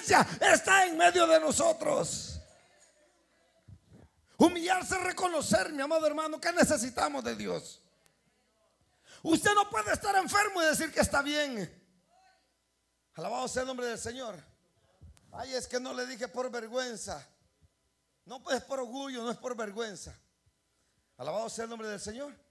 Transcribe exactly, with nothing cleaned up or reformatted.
presencia está en medio de nosotros. Humillarse, reconocer, mi amado hermano, que necesitamos de Dios. Usted no puede estar enfermo y decir que está bien. Alabado sea el nombre del Señor. Ay, es que no le dije por vergüenza. No, pues es por orgullo, no es por vergüenza. Alabado sea el nombre del Señor.